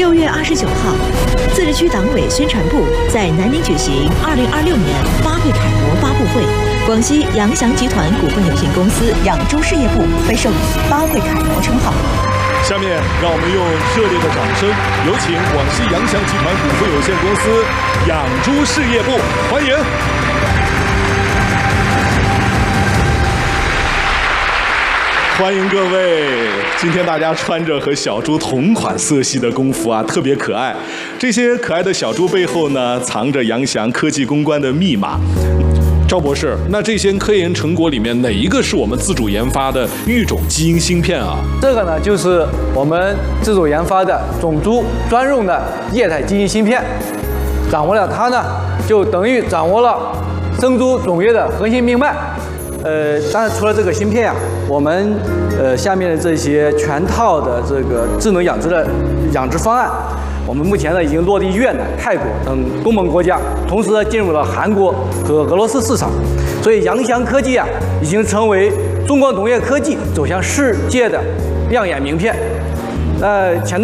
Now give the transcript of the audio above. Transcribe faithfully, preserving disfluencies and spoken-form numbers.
六月二十九号，自治区党委宣传部在南宁举行二零二六年八会楷模发布会。广西扬翔集团股份有限公司养猪事业部被授予八会楷模称号。 下面让我们用热烈的掌声，有请广西扬翔集团股份有限公司养猪事业部，欢迎。欢迎各位！今天大家穿着和小猪同款色系的工服啊，特别可爱。这些可爱的小猪背后呢，藏着扬翔科技攻关的密码。赵博士，那这些科研成果里面哪一个是我们自主研发的育种基因芯片啊？ 这个呢，就是我们自主研发的种猪专用的液态基因芯片。掌握了它呢，就等于掌握了生猪种业的核心命脉。呃，当然除了这个芯片啊，我们呃下面的这些全套的这个智能养殖的养殖方案，我们目前呢已经落地越南、泰国等东盟国家，同时呢进入了韩国和俄罗斯市场。所以扬翔科技啊，已经成为中国农业科技走向世界的亮眼名片。呃，前段。